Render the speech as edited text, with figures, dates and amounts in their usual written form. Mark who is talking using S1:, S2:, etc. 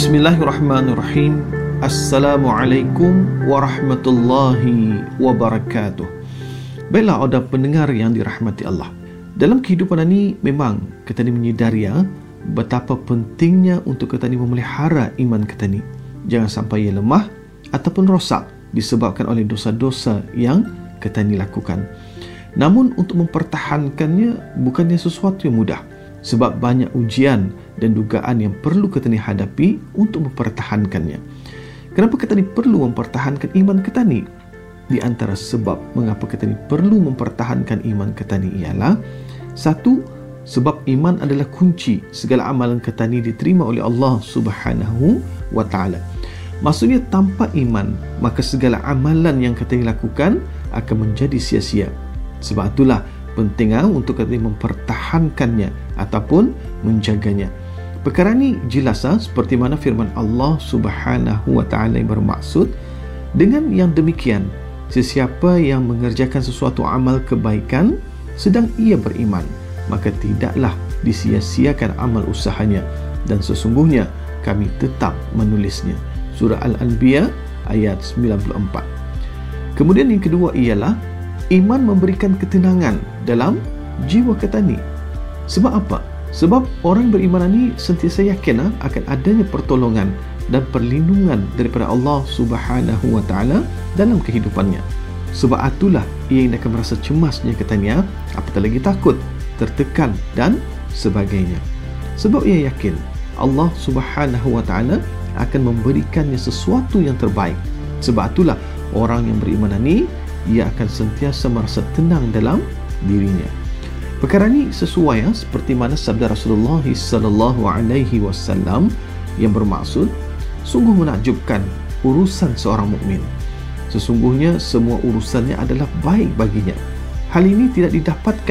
S1: Bismillahirrahmanirrahim. Assalamualaikum warahmatullahi wabarakatuh. Baiklah, ada pendengar yang dirahmati Allah. Dalam kehidupan ini memang kita ni menyedari betapa pentingnya untuk kita ni memelihara iman kita ni. Jangan sampai ia lemah ataupun rosak disebabkan oleh dosa-dosa yang kita ni lakukan. Namun untuk mempertahankannya bukannya sesuatu yang mudah, sebab banyak ujian dan dugaan yang perlu kita ni hadapi untuk mempertahankannya. Kenapa kita ni perlu mempertahankan iman kita ni? Di antara sebab mengapa kita ni perlu mempertahankan iman kita ni ialah, satu, sebab iman adalah kunci segala amalan kita ni diterima oleh Allah Subhanahu wa taala. Maksudnya tanpa iman, maka segala amalan yang kita ni lakukan akan menjadi sia-sia. Sebab itulah penting untuk kita mempertahankannya ataupun menjaganya. Perkara ini jelas seperti mana firman Allah Subhanahu wa taala yang bermaksud, dengan yang demikian sesiapa yang mengerjakan sesuatu amal kebaikan sedang ia beriman, maka tidaklah disia-siakan amal usahanya, dan sesungguhnya kami tetap menulisnya. Surah Al-Anbiya ayat 94. Kemudian yang kedua ialah iman memberikan ketenangan dalam jiwa kita ni. Sebab apa? Sebab orang beriman ini sentiasa yakin akan adanya pertolongan dan perlindungan daripada Allah Subhanahu wa taala dalam kehidupannya. Sebab itulah ia yang akan merasa cemasnya katanya, apatah lagi takut, tertekan dan sebagainya. Sebab ia yakin Allah Subhanahu wa taala akan memberikannya sesuatu yang terbaik. Sebab itulah orang yang beriman ini ia akan sentiasa merasa tenang dalam dirinya. Perkara ini sesuai seperti mana sabda Rasulullah sallallahu alaihi wasallam yang bermaksud, sungguh menakjubkan urusan seorang mukmin. Sesungguhnya semua urusannya adalah baik baginya. Hal ini tidak didapatkan